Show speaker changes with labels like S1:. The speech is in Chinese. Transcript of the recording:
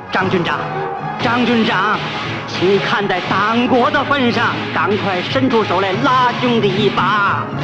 S1: 张军长，张军长，请你看在党国的份上，赶快伸出手来拉兄弟一把。